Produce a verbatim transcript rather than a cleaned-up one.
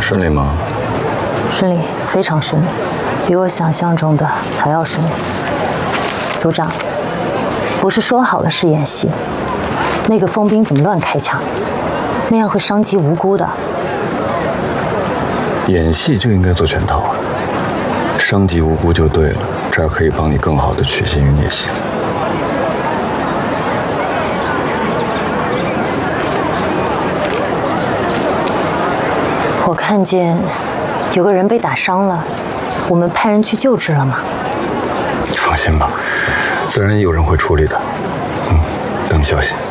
顺利吗？ 顺利，非常顺利，比我想象中的还要顺利。组长，不是说好了是演戏，那个疯兵怎么乱开枪？那样会伤及无辜的。 演戏就应该做全套，伤及无辜就对了，这样可以帮你更好的取信于聂心。 我看见有个人被打伤了，我们派人去救治了吗？ 你放心吧，自然有人会处理的。嗯，等消息。